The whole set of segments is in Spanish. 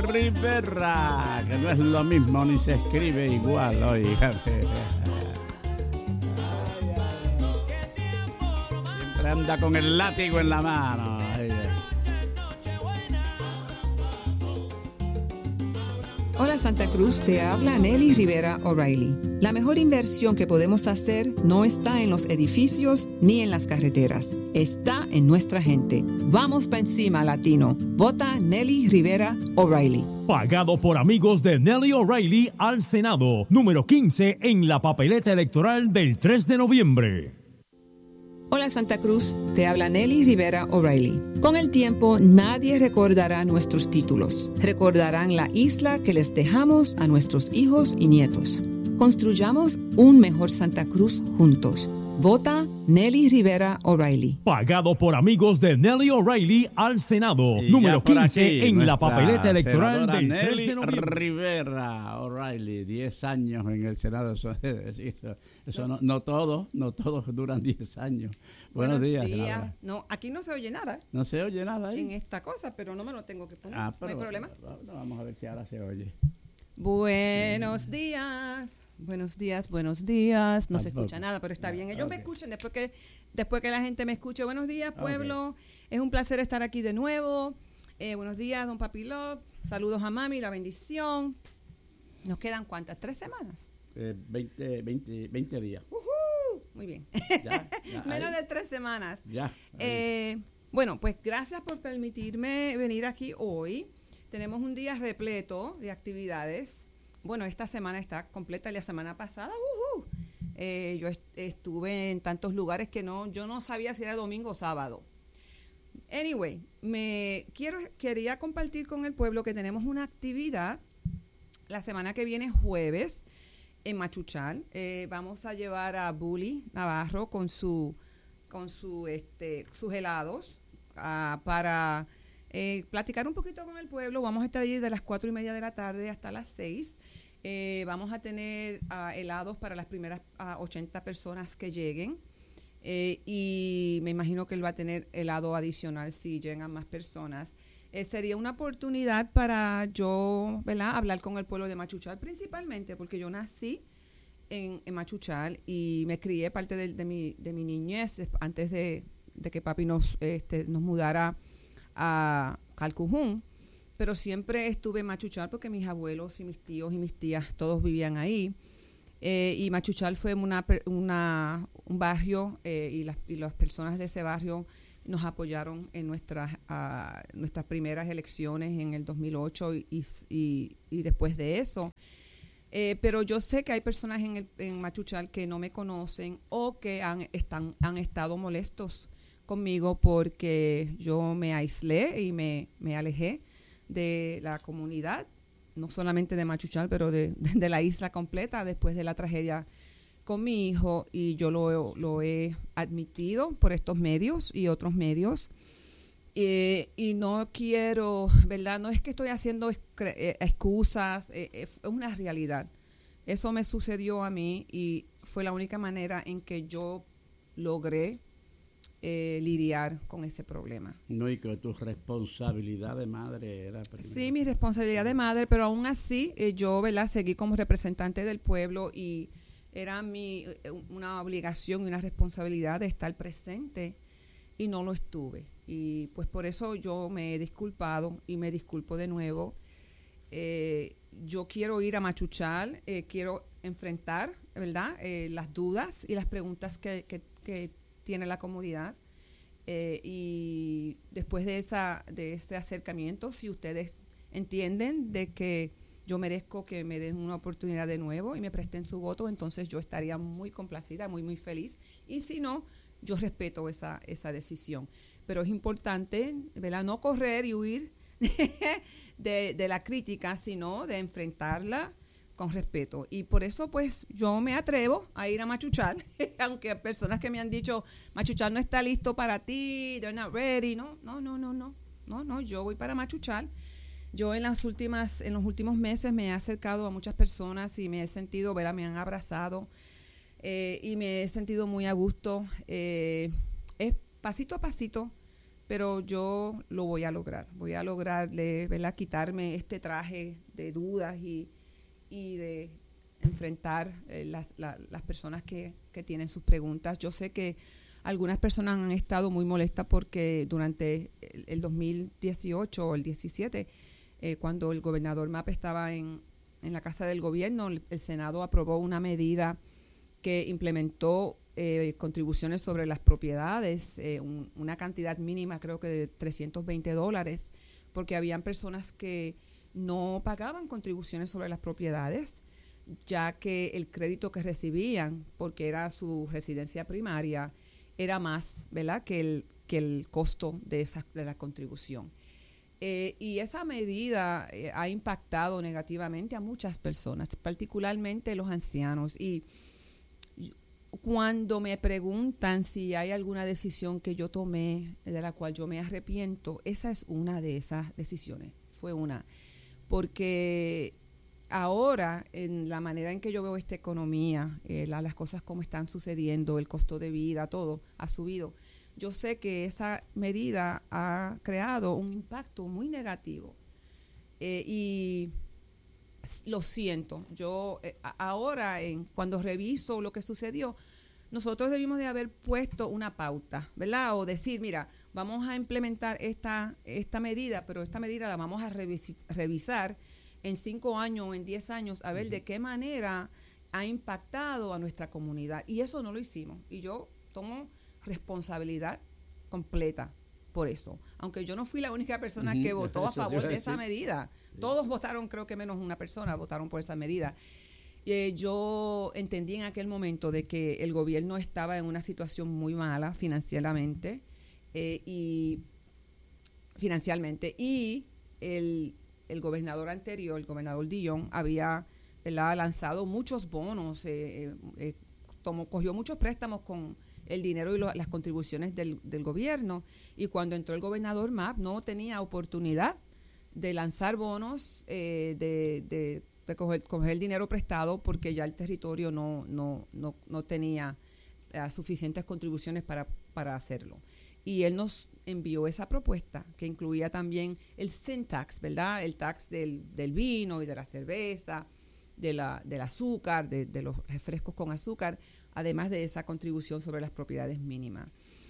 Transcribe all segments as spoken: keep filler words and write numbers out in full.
Rivera, que no es lo mismo ni se escribe igual, oiga. Siempre anda con el látigo en la mano. Hola Santa Cruz, te habla Nelly Rivera O'Reilly. La mejor inversión que podemos hacer no está en los edificios ni en las carreteras. Está en nuestra gente. Vamos pa' encima, latino. Vota Nelly Rivera O'Reilly. Pagado por amigos de Nelly O'Reilly al Senado. Número quince en la papeleta electoral del tres de noviembre. Hola Santa Cruz, te habla Nelly Rivera O'Reilly. Con el tiempo, nadie recordará nuestros títulos. Recordarán la isla que les dejamos a nuestros hijos y nietos. Construyamos un mejor Santa Cruz juntos. Vota Nelly Rivera O'Reilly. Pagado por amigos de Nelly O'Reilly al Senado. Y número quince aquí, en la papeleta electoral del Nelly tres de noviembre. Rivera O'Reilly, diez años en el Senado. Eso, eso, eso no, no todos, no todos duran diez años. Buenos, Buenos días. días. No, aquí no se oye nada. No se oye nada ahí. En esta cosa, pero no me lo tengo que poner. Ah, pero, no hay problema. Vamos a ver si ahora se oye. Buenos días. Buenos días, buenos días. No Tampoco. se escucha nada, pero está bien. Ellos okay. me escuchan después que después que la gente me escuche. Buenos días, pueblo. Okay. Es un placer estar aquí de nuevo. Eh, buenos días, don Papilov. Saludos a mami, la bendición. ¿Nos quedan cuántas? ¿Tres semanas? Eh, veinte, veinte, veinte días. Uh-huh. Muy bien. Ya, ya, Menos de tres semanas. Ya. Eh, bueno, pues gracias por permitirme venir aquí hoy. Tenemos un día repleto de actividades. Bueno, esta semana está completa. La semana pasada, uh-huh, eh, yo est- estuve en tantos lugares que no, yo no sabía si era domingo o sábado. Anyway, me quiero quería compartir con el pueblo que tenemos una actividad la semana que viene, jueves, en Machuchal. Eh, vamos a llevar a Bully Navarro con su, con su, este, sus helados uh, para eh, platicar un poquito con el pueblo. Vamos a estar allí de las cuatro y media de la tarde hasta las seis. Eh, vamos a tener uh, helados para las primeras uh, ochenta personas que lleguen. Eh, y me imagino que él va a tener helado adicional si llegan más personas. Eh, sería una oportunidad para yo, ¿verdad?, hablar con el pueblo de Machuchal, principalmente porque yo nací en, en Machuchal y me crié parte de, de, mi, de mi niñez antes de, de que papi nos, este, nos mudara a Calcujún, pero siempre estuve en Machuchal porque mis abuelos y mis tíos y mis tías todos vivían ahí. Eh, y Machuchal fue una, una, un barrio eh, y, las, y las personas de ese barrio nos apoyaron en nuestras, uh, nuestras primeras elecciones en el dos mil ocho y, y, y después de eso. Eh, pero yo sé que hay personas en, el, en Machuchal que no me conocen o que han, están, han estado molestos conmigo porque yo me aislé y me, me alejé de la comunidad, no solamente de Machuchal, pero de, de, de la isla completa después de la tragedia con mi hijo, y yo lo, lo he admitido por estos medios y otros medios. Eh, y no quiero, ¿verdad? No es que estoy haciendo excre- eh, excusas, eh, eh, es una realidad. Eso me sucedió a mí y fue la única manera en que yo logré eh, lidiar con ese problema. No, y que tu responsabilidad de madre era... Primero. Sí, mi responsabilidad de madre, pero aún así eh, yo, ¿verdad?, seguí como representante del pueblo y era mi una obligación y una responsabilidad de estar presente y no lo estuve. Y pues por eso yo me he disculpado y me disculpo de nuevo. Eh, yo quiero ir a Machuchal, eh, quiero enfrentar, ¿verdad?, eh, las dudas y las preguntas que, que, que tiene la comunidad. Eh, y después de, esa, de ese acercamiento, si ustedes entienden de que yo merezco que me den una oportunidad de nuevo y me presten su voto, entonces yo estaría muy complacida, muy, muy feliz. Y si no, yo respeto esa, esa decisión. Pero es importante, ¿verdad?, no correr y huir de, de la crítica, sino de enfrentarla con respeto. Y por eso, pues, yo me atrevo a ir a Machuchal, aunque hay personas que me han dicho, Machuchal no está listo para ti, they're not ready. No, no, no, no, no, no, no, yo voy para Machuchal. Yo en las últimas, en los últimos meses me he acercado a muchas personas y me he sentido, ¿verdad?, me han abrazado eh, y me he sentido muy a gusto. Eh, es pasito a pasito pero yo lo voy a lograr. Voy a lograrle, ¿verdad?, quitarme este traje de dudas y, y de enfrentar eh, las, la, las personas que, que tienen sus preguntas. Yo sé que algunas personas han estado muy molestas porque durante el, el dos mil dieciocho o el diecisiete, eh, cuando el gobernador Mapp estaba en, en la Casa del Gobierno, el, el Senado aprobó una medida que implementó eh, contribuciones sobre las propiedades, eh, un, una cantidad mínima, creo que de trescientos veinte dólares, porque habían personas que no pagaban contribuciones sobre las propiedades, ya que el crédito que recibían, porque era su residencia primaria, era más, ¿verdad?, que el, que el costo de, esa, de la contribución. Eh, y esa medida eh, ha impactado negativamente a muchas personas, particularmente los ancianos. Y cuando me preguntan si hay alguna decisión que yo tomé de la cual yo me arrepiento, esa es una de esas decisiones, fue una. Porque ahora, en la manera en que yo veo esta economía, eh, la, las cosas como están sucediendo, el costo de vida, todo ha subido. Yo sé que esa medida ha creado un impacto muy negativo. Eh, y lo siento. Yo eh, ahora, en, cuando reviso lo que sucedió, nosotros debimos de haber puesto una pauta, ¿verdad? O decir, mira, vamos a implementar esta, esta medida, pero esta medida la vamos a revisi- revisar en cinco años o en diez años, a ver uh-huh. de qué manera ha impactado a nuestra comunidad. Y eso no lo hicimos. Y yo tomo responsabilidad completa por eso. Aunque yo no fui la única persona uh-huh. que votó a favor de esa medida. Sí. Todos votaron, creo que menos una persona, votaron por esa medida. Eh, yo entendí en aquel momento de que el gobierno estaba en una situación muy mala financieramente eh, y financieramente y el el gobernador anterior, el gobernador Dillon, había, ¿verdad?, lanzado muchos bonos, eh, eh, tomó, cogió muchos préstamos con el dinero y lo, las contribuciones del, del gobierno, y cuando entró el gobernador Mapp no tenía oportunidad de lanzar bonos, eh, de, de, de coger, coger el dinero prestado, porque ya el territorio no, no, no, no tenía uh, suficientes contribuciones para, para hacerlo. Y él nos envió esa propuesta que incluía también el sin tax, ¿verdad? El tax del, del vino y de la cerveza, de la, del azúcar, de, de los refrescos con azúcar, además de esa contribución sobre las propiedades mínimas.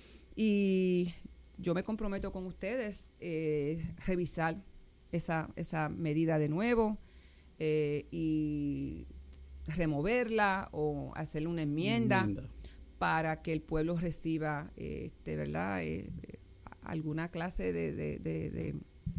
Y yo me comprometo con ustedes eh, revisar esa, esa medida de nuevo eh, y removerla o hacerle una enmienda. enmienda. para que el pueblo reciba, eh, de verdad, eh, alguna clase de, de, de, de,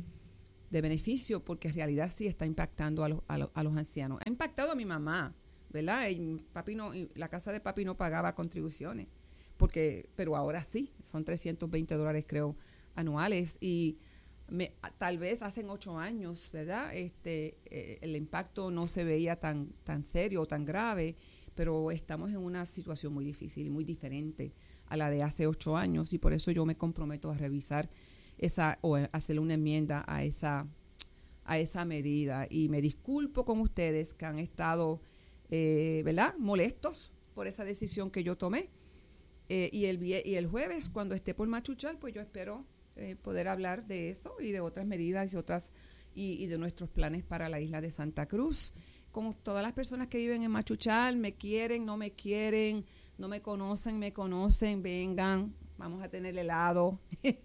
de beneficio, porque en realidad sí está impactando a los, a los, a los ancianos. Ha impactado a mi mamá, ¿verdad? Y papi no, y la casa de papi no pagaba contribuciones, porque, pero ahora sí, son trescientos veinte dólares, creo, anuales. Y me, tal vez hace ocho años, ¿verdad? Este, eh, el impacto no se veía tan, tan serio o tan grave, pero estamos en una situación muy difícil, muy diferente a la de hace ocho años, y por eso yo me comprometo a revisar esa o a hacerle una enmienda a esa a esa medida. Y me disculpo con ustedes que han estado, eh, ¿verdad?, molestos por esa decisión que yo tomé. Eh, y, el, y el jueves, cuando esté por Machuchal, pues yo espero eh, poder hablar de eso y de otras medidas y otras y, y de nuestros planes para la isla de Santa Cruz. Como todas las personas que viven en Machuchal, me quieren, no me quieren, no me conocen, me conocen, vengan, vamos a tener helado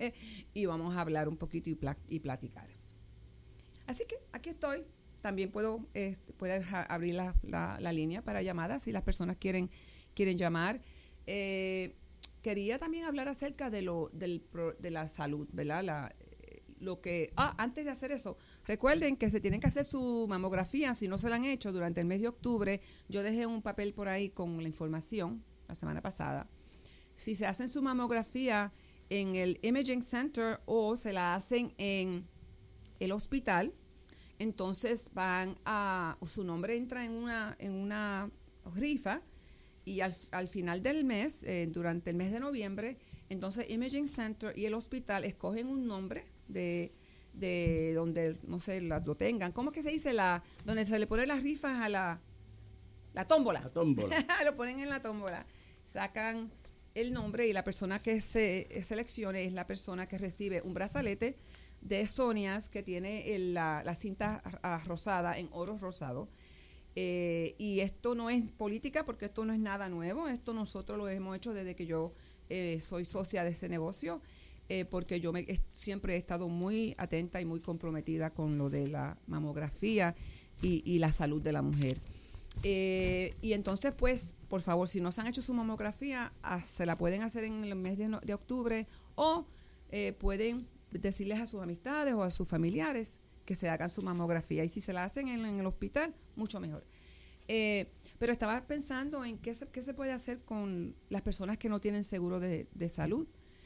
y vamos a hablar un poquito y, pla- y platicar. Así que aquí estoy. También puedo, eh, puedo abrir la, la, la línea para llamadas si las personas quieren, quieren llamar. Eh, quería también hablar acerca de lo del pro, de la salud, ¿verdad? La, lo que ah antes de hacer eso, recuerden que se tienen que hacer su mamografía si no se la han hecho durante el mes de octubre. Yo dejé un papel por ahí con la información la semana pasada. Si se hacen su mamografía en el Imaging Center o se la hacen en el hospital, entonces van a su nombre entra en una en una rifa, y al, al final del mes, eh, durante el mes de noviembre, entonces Imaging Center y el hospital escogen un nombre de, de donde, no sé, la, lo tengan. ¿Cómo es que se dice? la Donde se le ponen las rifas a la, la tómbola. La tómbola. Lo ponen en la tómbola. Sacan el nombre y la persona que se seleccione es la persona que recibe un brazalete de Sonias que tiene el, la, la cinta rosada en oro rosado. Eh, y esto no es política porque esto no es nada nuevo, esto nosotros lo hemos hecho desde que yo eh, soy socia de ese negocio, eh, porque yo me, eh, siempre he estado muy atenta y muy comprometida con lo de la mamografía y, y la salud de la mujer. Eh, y entonces, pues, por favor, si no se han hecho su mamografía, ah, se la pueden hacer en el mes de, no, de octubre o eh, pueden decirles a sus amistades o a sus familiares que se hagan su mamografía. Y si se la hacen en, en el hospital, mucho mejor. Eh, pero estaba pensando en qué se, qué se puede hacer con las personas que no tienen seguro de, de salud,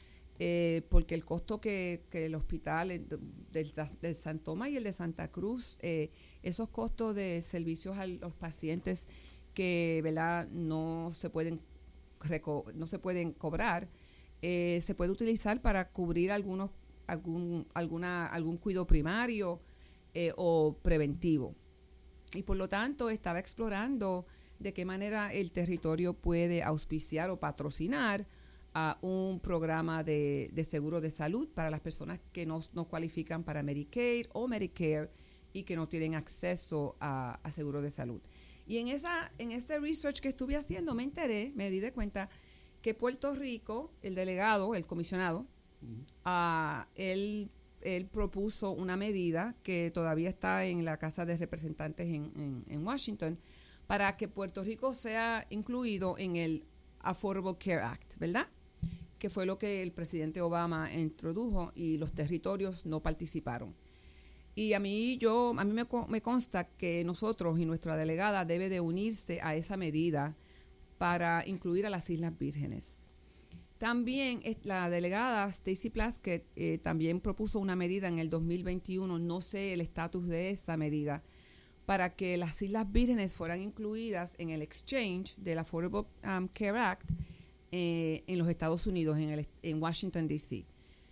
eh, porque el costo que, que el hospital del de San Tomás y el de Santa Cruz, eh, esos costos de servicios a los pacientes que, ¿verdad?, no se pueden reco- no se pueden cobrar, eh, se puede utilizar para cubrir algunos algún alguna algún cuidado primario eh, o preventivo. Y por lo tanto estaba explorando de qué manera el territorio puede auspiciar o patrocinar a un programa de, de seguro de salud para las personas que no, no cualifican para Medicaid o Medicare y que no tienen acceso a, a seguro de salud. Y en esa en ese research que estuve haciendo me enteré, me di de cuenta que Puerto Rico, el delegado, el comisionado, uh-huh. uh, él, él propuso una medida que todavía está en la Casa de Representantes en, en, en Washington para que Puerto Rico sea incluido en el Affordable Care Act, ¿verdad? Que fue lo que el presidente Obama introdujo y los territorios no participaron. Y a mí yo a mí me, me consta que nosotros y nuestra delegada debe de unirse a esa medida para incluir a las Islas Vírgenes. También la delegada Stacey Plaskett eh, también propuso una medida en el dos mil veintiuno, no sé el estatus de esa medida, para que las Islas Vírgenes fueran incluidas en el exchange del Affordable um, Care Act eh, en los Estados Unidos, en, el, en Washington, D C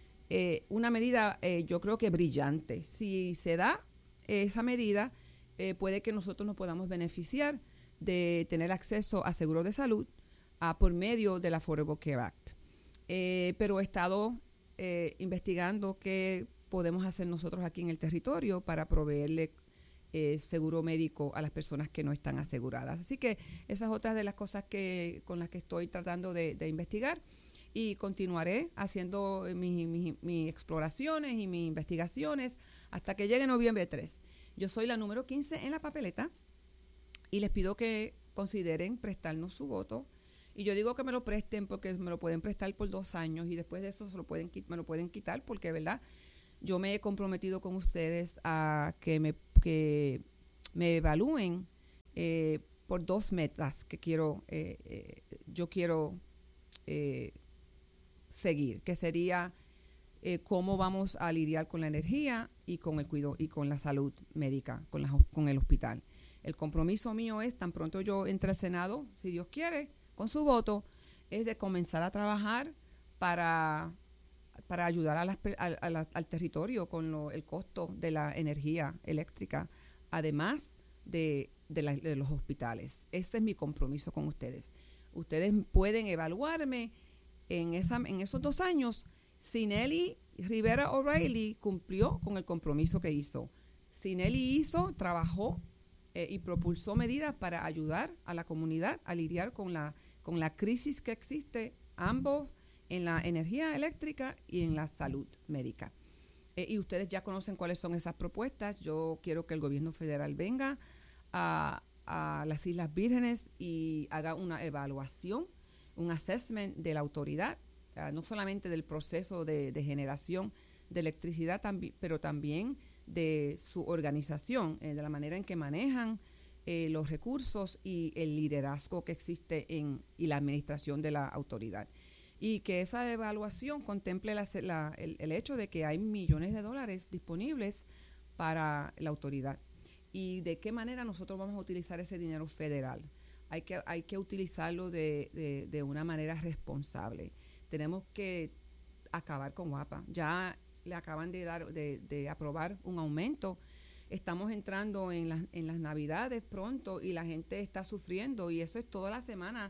Eh, una medida eh, yo creo que brillante. Si se da eh, esa medida, eh, puede que nosotros nos podamos beneficiar de tener acceso a seguro de salud uh, por medio del Affordable Care Act. Eh, pero he estado eh, investigando qué podemos hacer nosotros aquí en el territorio para proveerle eh, seguro médico a las personas que no están aseguradas. Así que esa es otra de las cosas que con las que estoy tratando de, de investigar. Y continuaré haciendo mis mi, mi exploraciones y mis investigaciones hasta que llegue noviembre tres. Yo soy la número quince en la papeleta y les pido que consideren prestarnos su voto. Y yo digo que me lo presten porque me lo pueden prestar por dos años y después de eso se lo pueden, me lo pueden quitar porque, ¿verdad?, yo me he comprometido con ustedes a que me, que me evalúen eh, por dos metas que quiero, eh, eh, yo quiero eh, seguir, que sería eh, cómo vamos a lidiar con la energía y con el cuidado y con la salud médica, con, la, con el hospital. El compromiso mío es, tan pronto yo entre al Senado, si Dios quiere, con su voto, es de comenzar a trabajar para, para ayudar a las, a, a la, al territorio con lo, el costo de la energía eléctrica, además de, de, la, de los hospitales. Ese es mi compromiso con ustedes. Ustedes pueden evaluarme en, esa, en esos dos años si Nelly Rivera O'Reilly cumplió con el compromiso que hizo. Si Nelly hizo, trabajó eh, y propulsó medidas para ayudar a la comunidad a lidiar con la, con la crisis que existe, ambos en la energía eléctrica y en la salud médica. Eh, y ustedes ya conocen cuáles son esas propuestas. Yo quiero que el gobierno federal venga a, a las Islas Vírgenes y haga una evaluación, un assessment de la autoridad, uh, no solamente del proceso de, de generación de electricidad, tambi- pero también de su organización, eh, de la manera en que manejan eh, los recursos y el liderazgo que existe en y la administración de la autoridad. Y que esa evaluación contemple la, la, el, el hecho de que hay millones de dólares disponibles para la autoridad. Y de qué manera nosotros vamos a utilizar ese dinero federal. Hay que, hay que utilizarlo de, de, de una manera responsable. Tenemos que acabar con WAPA. Ya le acaban de dar de, de aprobar un aumento. Estamos entrando en las, en las Navidades pronto y la gente está sufriendo y eso es toda la semana.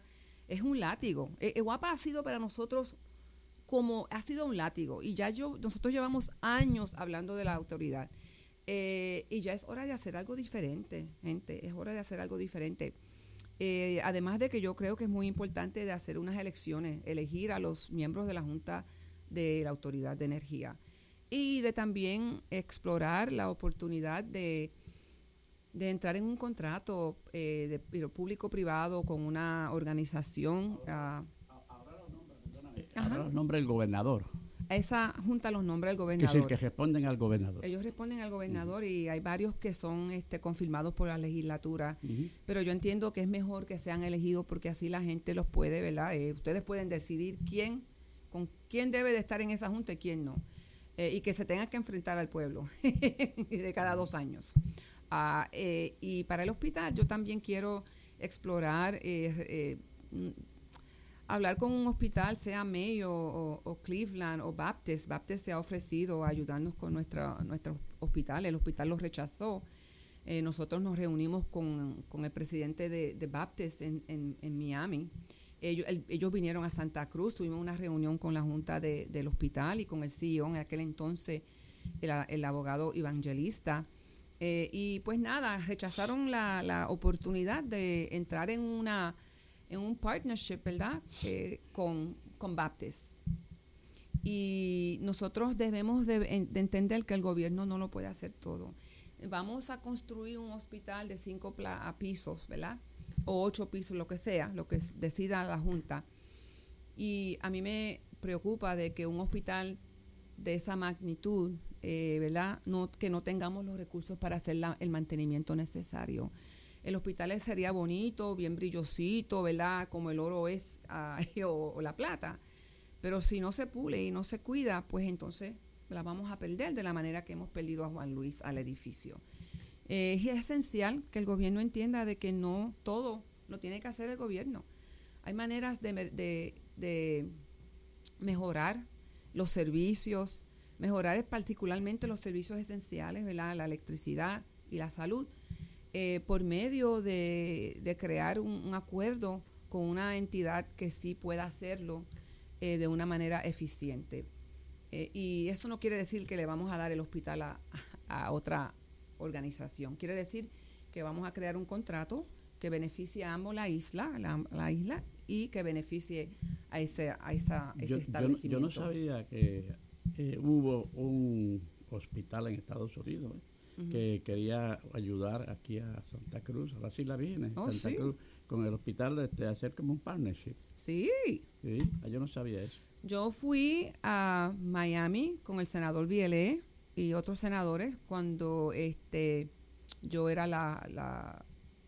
es un látigo. E, EWAPA ha sido para nosotros como, ha sido un látigo. Y ya yo, nosotros llevamos años hablando de la autoridad. Eh, y ya es hora de hacer algo diferente, gente. Es hora de hacer algo diferente. Eh, además de que yo creo que es muy importante de hacer unas elecciones, elegir a los miembros de la Junta de la Autoridad de Energía y de también explorar la oportunidad de, de entrar en un contrato eh, de público-privado con una organización. Uh, ahora los nombres, perdóname, ahora los nombres del gobernador. Esa junta los nombra el gobernador. Es decir, que responden al gobernador. Ellos responden al gobernador uh-huh. y hay varios que son este, confirmados por la legislatura. Uh-huh. Pero yo entiendo que es mejor que sean elegidos porque así la gente los puede, ¿verdad? Eh, ustedes pueden decidir quién, con quién debe de estar en esa junta y quién no. Eh, y que se tengan que enfrentar al pueblo de cada dos años. Uh, eh, y para el hospital yo también quiero explorar... Eh, eh, hablar con un hospital, sea Mayo o, o Cleveland o Baptist. Baptist se ha ofrecido a ayudarnos con nuestra, nuestro hospital. El hospital los rechazó. Eh, nosotros nos reunimos con, con el presidente de, de Baptist en, en, en Miami. Ellos, el, ellos vinieron a Santa Cruz. Tuvimos una reunión con la junta de, del hospital y con el C E O en aquel entonces, el, el abogado evangelista. Eh, y pues nada, rechazaron la, la oportunidad de entrar en una... en un partnership, ¿verdad?, eh, con, con Baptist. Y nosotros debemos de, de entender que el gobierno no lo puede hacer todo. Vamos a construir un hospital de cinco pla- pisos, ¿verdad?, o ocho pisos, lo que sea, lo que decida la Junta. Y a mí me preocupa de que un hospital de esa magnitud, eh, ¿verdad?, no, que no tengamos los recursos para hacer la, el mantenimiento necesario. El hospital sería bonito, bien brillosito, ¿verdad?, como el oro es uh, o, o la plata. Pero si no se pule y no se cuida, pues entonces la vamos a perder de la manera que hemos perdido a Juan Luis, al edificio. Eh, es esencial que el gobierno entienda de que no todo lo tiene que hacer el gobierno. Hay maneras de, de, de mejorar los servicios, mejorar particularmente los servicios esenciales, ¿verdad?, la electricidad y la salud. Eh, por medio de, de crear un, un acuerdo con una entidad que sí pueda hacerlo eh, de una manera eficiente. Eh, y eso no quiere decir que le vamos a dar el hospital a, a otra organización. Quiere decir que vamos a crear un contrato que beneficie a ambos la isla, la, la isla y que beneficie a ese, a esa, ese yo, establecimiento. Yo, yo no sabía que eh, hubo un hospital en Estados Unidos, ¿eh? Uh-huh. que quería ayudar aquí a Santa Cruz, a las Islas Vírgenes, oh, Santa ¿sí? Cruz, con el hospital, este, hacer como un partnership. Sí. Sí, yo no sabía eso. Yo fui a Miami con el senador Bielé y otros senadores cuando este yo era la la,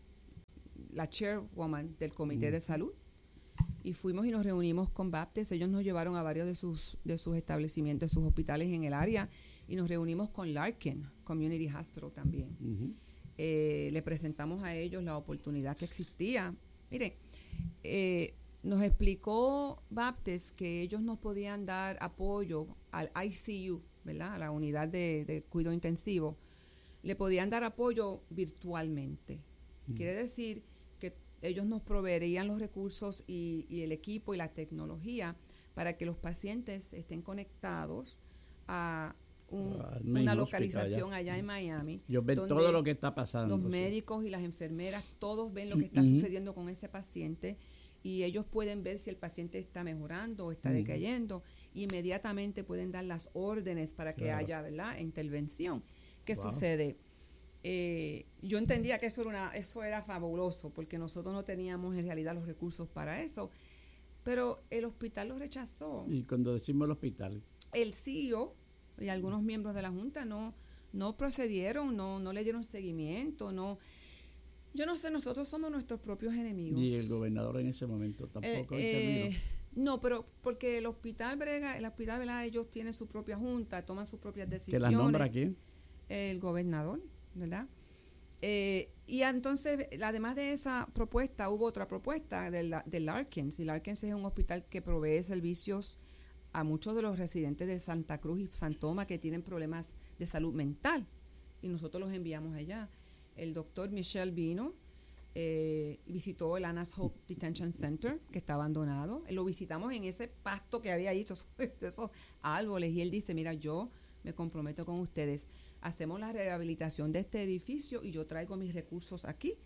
la chairwoman del comité uh-huh. de salud y fuimos y nos reunimos con Baptist. Ellos nos llevaron a varios de sus de sus establecimientos, de sus hospitales en el área. Y nos reunimos con Larkin Community Hospital también. Uh-huh. Eh, le presentamos a ellos la oportunidad que existía. Mire, eh, nos explicó Baptist que ellos nos podían dar apoyo al I C U, ¿verdad?, a la unidad de, de cuidado intensivo. Le podían dar apoyo virtualmente. Uh-huh. Quiere decir que ellos nos proveerían los recursos y, y el equipo y la tecnología para que los pacientes estén conectados a Un, una localización allá. allá en Miami. Ellos ven todo lo que está pasando. Los sí. médicos y las enfermeras, todos ven lo que está uh-huh. sucediendo con ese paciente y ellos pueden ver si el paciente está mejorando o está uh-huh. decayendo. Inmediatamente pueden dar las órdenes para que claro. haya, ¿verdad?, intervención. ¿Qué wow. sucede? Eh, yo entendía que eso era, una, eso era fabuloso porque nosotros no teníamos en realidad los recursos para eso, pero el hospital lo rechazó. Y cuando decimos el hospital, el C E O y algunos miembros de la Junta no no procedieron, no no le dieron seguimiento, no. Yo no sé, nosotros somos nuestros propios enemigos. Y el gobernador en ese momento tampoco eh, intervino. Eh, no, pero porque el hospital brega, el hospital, ¿verdad?, ellos tienen su propia junta, toman sus propias decisiones. ¿Que las nombra quién? El gobernador, ¿verdad? Eh, y entonces, además de esa propuesta, hubo otra propuesta de, la, de Larkins. Y Larkins es un hospital que provee servicios a muchos de los residentes de Santa Cruz y San Tomás que tienen problemas de salud mental y nosotros los enviamos allá. El doctor Michel vino eh, visitó el Anna's Hope Detention Center, que está abandonado. Lo visitamos en ese pasto que había ahí, esos, esos árboles, y él dice, mira, yo me comprometo con ustedes. Hacemos la rehabilitación de este edificio y yo traigo mis recursos aquí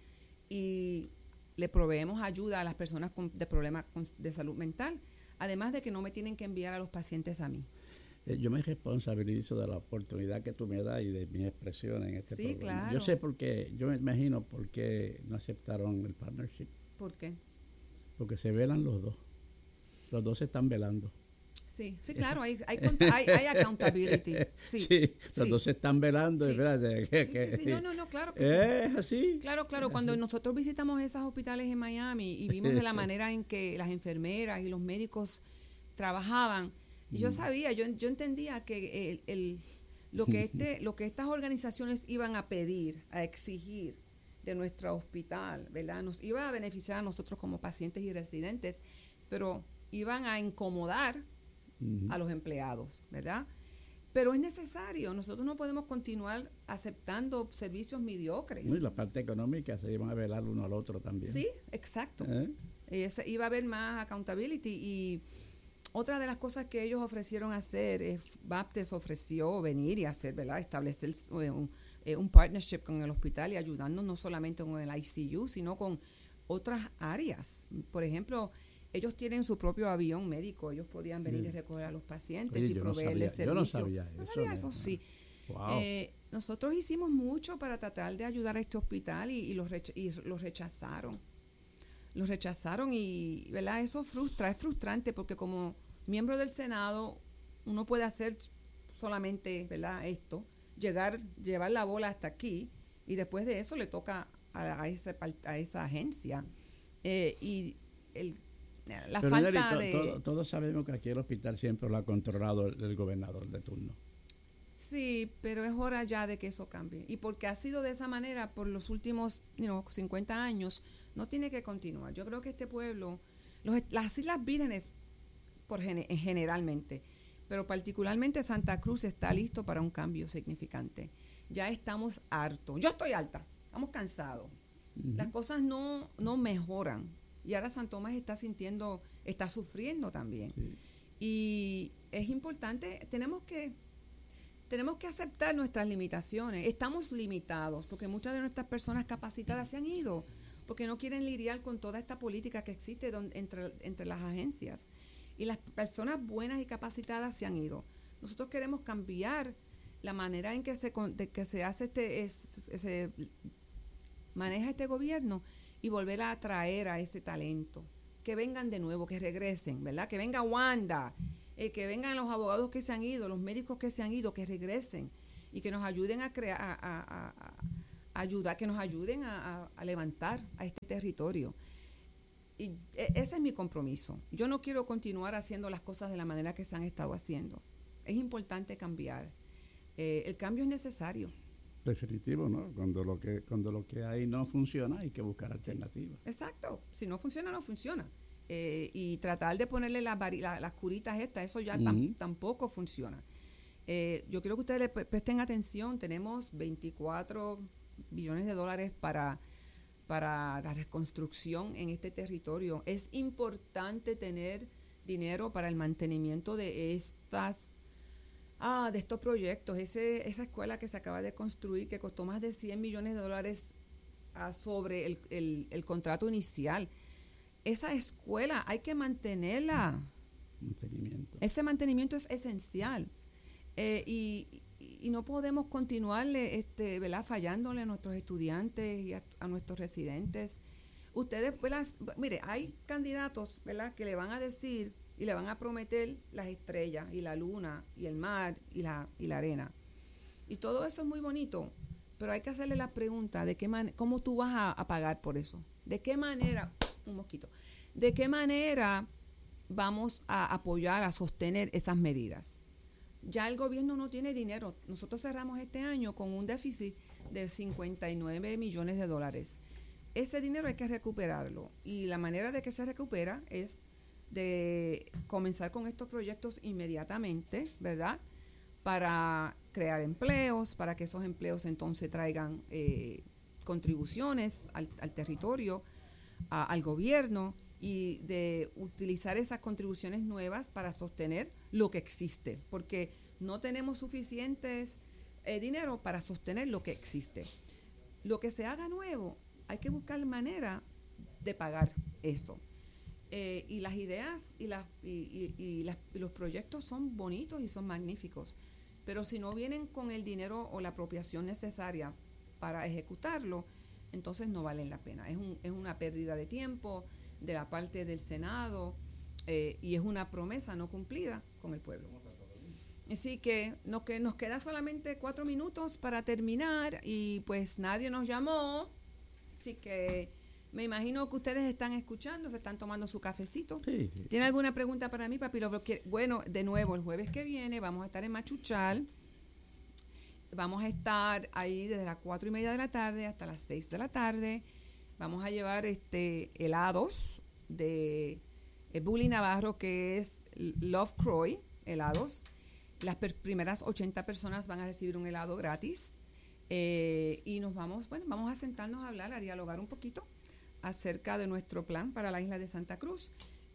y le proveemos ayuda a las personas con, de problemas con, de salud mental, además de que no me tienen que enviar a los pacientes a mí. Eh, yo me responsabilizo de la oportunidad que tú me das y de mis expresiones en este Sí, programa. claro. Yo sé por qué, yo me imagino por qué no aceptaron el partnership. ¿Por qué? Porque se velan los dos. Los dos se están velando. Sí, sí, claro, hay, hay, hay, hay accountability. Sí, sí, los sí. dos se están velando. Sí. Y espérate, que, Sí, que, sí, sí, no, no, no, claro que es sí. así. Claro, claro, es cuando así. nosotros visitamos esos hospitales en Miami y vimos de la manera en que las enfermeras y los médicos trabajaban, y yo sabía, yo, yo entendía que el, el, lo que este, lo que estas organizaciones iban a pedir, a exigir de nuestro hospital, ¿verdad? Nos iba a beneficiar a nosotros como pacientes y residentes, pero iban a incomodar uh-huh. a los empleados, ¿verdad? Pero es necesario, nosotros no podemos continuar aceptando servicios mediocres. Y la parte económica se iban a velar uno al otro también. Sí, exacto. ¿Eh? Ese, iba a haber más accountability y otra de las cosas que ellos ofrecieron hacer es, Baptist ofreció venir y hacer, ¿verdad? Establecer un, un partnership con el hospital y ayudarnos no solamente con el I C U, sino con otras áreas. Por ejemplo, ellos tienen su propio avión médico, ellos podían venir sí. y recoger a los pacientes. Oye, y proveerles no servicios. Yo no sabía ¿No eso. sabía No, eso? no. Sí. Wow. Eh, nosotros hicimos mucho para tratar de ayudar a este hospital y, y, los, rech- y los rechazaron. Los rechazaron y, ¿verdad? Eso frustra, es frustrante porque como miembro del Senado uno puede hacer solamente, ¿verdad? Esto, llegar, llevar la bola hasta aquí y después de eso le toca a, a, ese, a esa agencia. Eh, y el La Pero falta Nelly, to, de... to, todos sabemos que aquí el hospital siempre lo ha controlado el, el gobernador de turno. Sí, pero es hora ya de que eso cambie. Y porque ha sido de esa manera por los últimos you know, cincuenta años, no tiene que continuar. Yo creo que este pueblo, los, las Islas Vírgenes por gen, generalmente, pero particularmente Santa Cruz está listo para un cambio significante. Ya estamos hartos. Yo estoy harta, estamos cansados. Uh-huh. Las cosas no, no mejoran. Y ahora San Tomás está sintiendo, está sufriendo también. Sí. Y es importante, tenemos que, tenemos que aceptar nuestras limitaciones. Estamos limitados porque muchas de nuestras personas capacitadas se han ido, porque no quieren lidiar con toda esta política que existe donde, entre, entre las agencias. Y las personas buenas y capacitadas se han ido. Nosotros queremos cambiar la manera en que se, de que se hace este, ese, ese, maneja este gobierno y volver a atraer a ese talento. Que vengan de nuevo, que regresen, ¿verdad? Que venga Wanda, eh, que vengan los abogados que se han ido, los médicos que se han ido, que regresen y que nos ayuden a crear, a, a, a, a ayudar, que nos ayuden a, a, a levantar a este territorio. Y ese es mi compromiso. Yo no quiero continuar haciendo las cosas de la manera que se han estado haciendo. Es importante cambiar. Eh, el cambio es necesario. Definitivo, ¿no? Cuando lo que cuando lo que hay no funciona, hay que buscar alternativas. Exacto. Si no funciona, no funciona. Eh, y tratar de ponerle las, la, las curitas estas, eso ya uh-huh. tam, tampoco funciona. Eh, yo quiero que ustedes le presten atención. Tenemos veinticuatro billones de dólares para... para la reconstrucción en este territorio. Es importante tener dinero para el mantenimiento de estas ah, de estos proyectos. Ese, esa escuela que se acaba de construir, que costó más de cien millones de dólares ah, sobre el, el, el contrato inicial. Esa escuela hay que mantenerla. Mantenimiento. Ese mantenimiento es esencial. Eh, y Y no podemos continuarle, este, ¿verdad? fallándole a nuestros estudiantes y a, a nuestros residentes. Ustedes, ¿verdad? Mire, hay candidatos, ¿verdad? que le van a decir y le van a prometer las estrellas y la luna y el mar y la, y la arena. Y todo eso es muy bonito, pero hay que hacerle la pregunta de qué man- cómo tú vas a, a pagar por eso. ¿De qué manera, un mosquito, de qué manera vamos a apoyar, a sostener esas medidas? Ya el gobierno no tiene dinero. Nosotros cerramos este año con un déficit de cincuenta y nueve millones de dólares. Ese dinero hay que recuperarlo. Y la manera de que se recupera es de comenzar con estos proyectos inmediatamente, ¿verdad? Para crear empleos, para que esos empleos entonces traigan, eh, contribuciones al, al territorio, a, al gobierno, y de utilizar esas contribuciones nuevas para sostener lo que existe, porque no tenemos suficientes eh, dinero para sostener lo que existe. Lo que se haga nuevo, hay que buscar manera de pagar eso. Eh, y las ideas y, las, y, y, y, las, y los proyectos son bonitos y son magníficos, pero si no vienen con el dinero o la apropiación necesaria para ejecutarlo, entonces no valen la pena. Es, un, es una pérdida de tiempo de la parte del Senado eh, y es una promesa no cumplida con el pueblo. Así que, no, que nos queda solamente cuatro minutos para terminar y pues nadie nos llamó, así que me imagino que ustedes están escuchando, se están tomando su cafecito. Sí, sí. ¿Tiene alguna pregunta para mí, papi? Bueno, de nuevo, el jueves que viene vamos a estar en Machuchal. Vamos a estar ahí desde las cuatro y media de la tarde hasta las seis de la tarde. Vamos a llevar este helados de eh, Bully Navarro, que es Love Croy, helados. Las per- primeras ochenta personas van a recibir un helado gratis. Eh, y nos vamos, bueno, vamos a sentarnos a hablar, a dialogar un poquito acerca de nuestro plan para la isla de Santa Cruz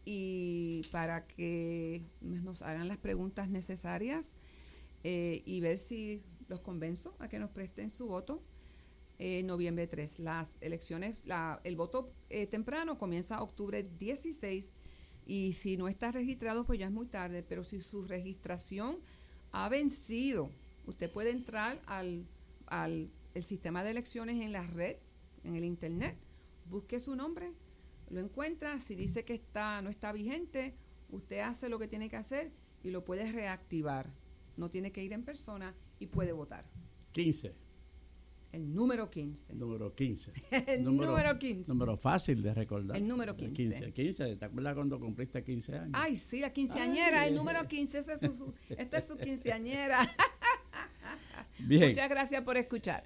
y para que nos hagan las preguntas necesarias eh, y ver si los convenzo a que nos presten su voto. Eh, noviembre tres, las elecciones, la, el voto eh, temprano comienza octubre dieciséis y si no está registrado pues ya es muy tarde, pero si su registración ha vencido, usted puede entrar al, al el sistema de elecciones en la red, en el internet, busque su nombre, lo encuentra, si dice que está no está vigente, usted hace lo que tiene que hacer y lo puede reactivar. No tiene que ir en persona y puede votar. quince. El número quince. Número quince. El número, número quince. Número fácil de recordar. El número quince. quince. quince. ¿Te acuerdas cuando cumpliste quince años? Ay, sí, la quinceañera, Ay. El número quince. Ese es su, su, esta es su quinceañera. Bien. Muchas gracias por escuchar.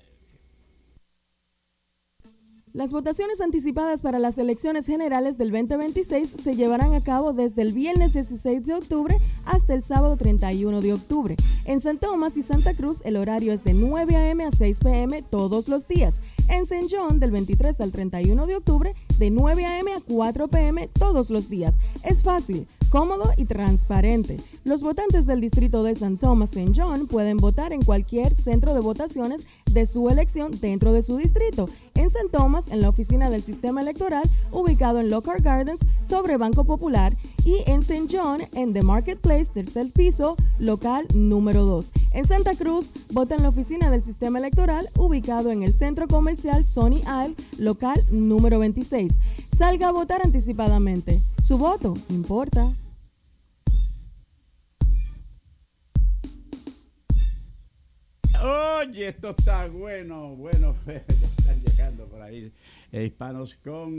Las votaciones anticipadas para las elecciones generales del veinte veintiséis se llevarán a cabo desde el viernes dieciséis de octubre hasta el sábado treinta y uno de octubre. En San Tomás y Santa Cruz el horario es de nueve a eme a seis pe eme todos los días. En Saint John del veintitrés al treinta y uno de octubre de nueve a eme a cuatro pe eme todos los días. Es fácil, cómodo y transparente. Los votantes del distrito de San Tomás Saint John pueden votar en cualquier centro de votaciones de su elección dentro de su distrito. En San Tomás, en la oficina del sistema electoral, ubicado en Lockhart Gardens, sobre Banco Popular, y en Saint John, en The Marketplace, tercer piso, local número dos. En Santa Cruz, vota en la oficina del sistema electoral, ubicado en el centro comercial Sony Isle, local número veintiséis. Salga a votar anticipadamente. Su voto importa. Oye, esto está bueno, bueno, ya están llegando por ahí eh, hispanos con